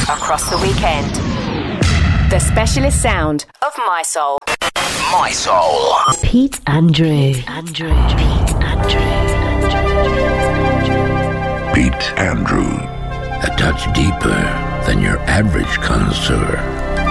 across the weekend. The specialist sound of My Soul. My Soul. Pete Andrew. Pete Andrew. A touch deeper than your average connoisseur.